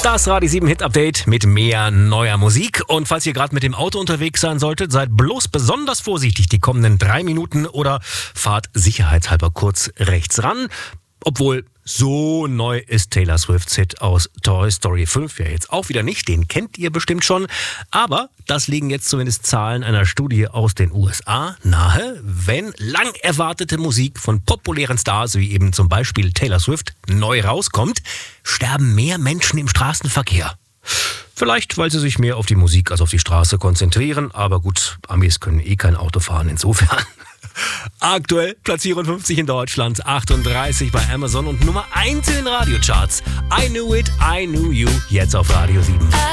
Das Radio 7 Hit Update mit mehr neuer Musik. Und falls ihr gerade mit dem Auto unterwegs sein solltet, seid bloß besonders vorsichtig die kommenden 3 Minuten oder fahrt sicherheitshalber kurz rechts ran. Obwohl, so neu ist Taylor Swifts Hit aus Toy Story 5 ja jetzt auch wieder nicht. Den kennt ihr bestimmt schon. Aber das liegen jetzt zumindest Zahlen einer Studie aus den USA nahe. Wenn lang erwartete Musik von populären Stars wie eben zum Beispiel Taylor Swift neu rauskommt, sterben mehr Menschen im Straßenverkehr. Vielleicht, weil sie sich mehr auf die Musik als auf die Straße konzentrieren. Aber gut, Amis können kein Auto fahren, insofern. Aktuell Platz 54 in Deutschland, 38 bei Amazon und Nummer 1 in den Radiocharts. I Knew It, I Knew You, jetzt auf Radio 7.